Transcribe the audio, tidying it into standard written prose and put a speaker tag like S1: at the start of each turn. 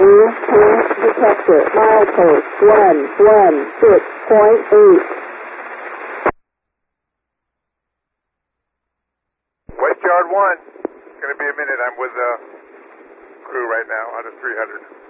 S1: Tank detector. Milepost 116.8.
S2: West Yard 1. It's going to be a minute. I'm with crew right now on a 300.